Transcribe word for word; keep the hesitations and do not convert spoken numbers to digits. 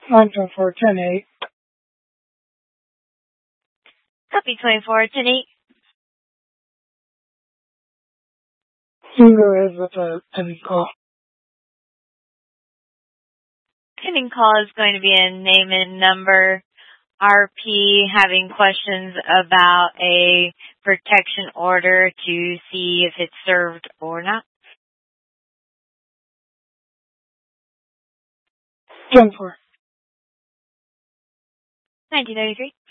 nine ten four, ten eight. Copy twenty-four, ten eight. You can go ahead with the pending call. Pending call is going to be a name and number. R P having questions about a protection order to see if it's served or not. ten four. nineteen ninety-three.